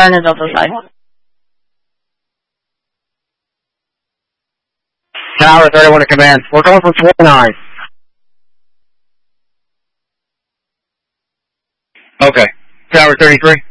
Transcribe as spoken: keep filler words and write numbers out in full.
On the Delta side. Tower thirty-one to command. We're going from twenty-nine. Okay. Tower thirty-three.